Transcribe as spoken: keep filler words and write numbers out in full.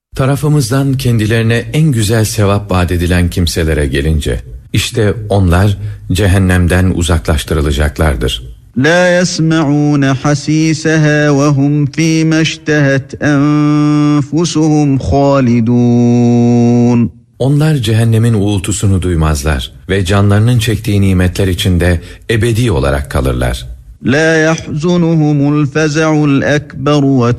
Tarafımızdan kendilerine en güzel sevap vaat edilen kimselere gelince, işte onlar cehennemden uzaklaştırılacaklardır. La yesma'un hasisaha ve hum fîme iştehet enfusuhum halidun. Onlar cehennemin uğultusunu duymazlar ve canlarının çektiği nimetler içinde ebedi olarak kalırlar. La yahzunuhumul feza'ul ekber ve